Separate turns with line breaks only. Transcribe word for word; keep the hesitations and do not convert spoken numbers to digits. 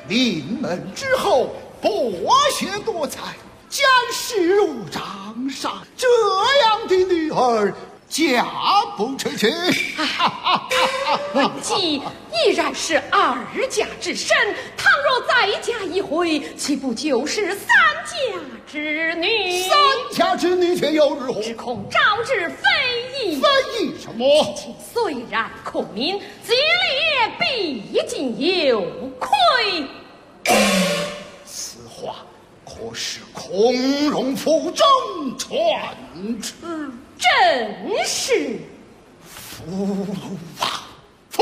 临门之后博学多才，见识如掌上，这样的女儿嫁不出去。
文姬依然是二家之身，倘若再嫁一回，岂不就是三家之女？
三家之女却又如何？
只恐招致非议。
非议什么？
其虽然孔明，激烈毕竟有亏。
此话可是孔融府中传旨？
正是。
俘虏啊！